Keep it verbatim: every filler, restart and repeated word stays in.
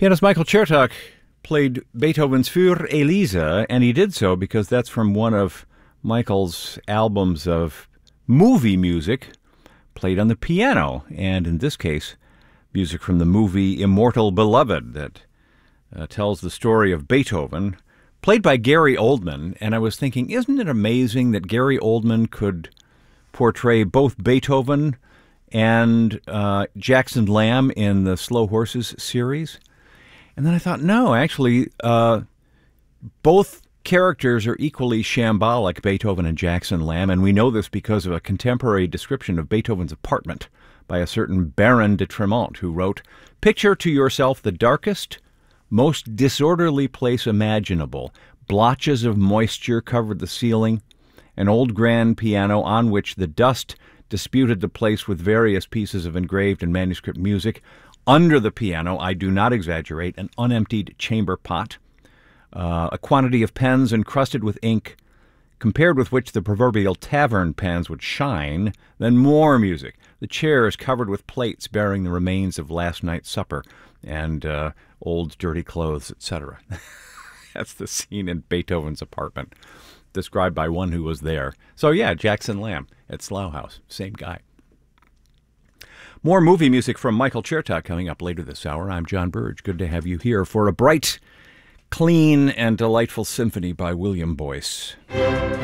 Pianist Michael Chertok played Beethoven's Für Elisa, and he did so because that's from one of Michael's albums of movie music played on the piano, and in this case, music from the movie Immortal Beloved that uh, tells the story of Beethoven, played by Gary Oldman. And I was thinking, isn't it amazing that Gary Oldman could portray both Beethoven and uh, Jackson Lamb in the Slow Horses series? And then I thought, no, actually, uh, both characters are equally shambolic, Beethoven and Jackson Lamb, and we know this because of a contemporary description of Beethoven's apartment by a certain Baron de Tremont, who wrote, "Picture to yourself the darkest, most disorderly place imaginable. Blotches of moisture covered the ceiling, an old grand piano on which the dust disputed the place with various pieces of engraved and manuscript music. Under the piano, I do not exaggerate, an unemptied chamber pot, uh, a quantity of pens encrusted with ink, compared with which the proverbial tavern pens would shine, then more music, the chairs covered with plates bearing the remains of last night's supper, and uh, old dirty clothes, et cetera" That's the scene in Beethoven's apartment, described by one who was there. So yeah, Jackson Lamb at Slough House, same guy. More movie music from Michael Chertok coming up later this hour. I'm John Burge. Good to have you here for a bright, clean, and delightful symphony by William Boyce.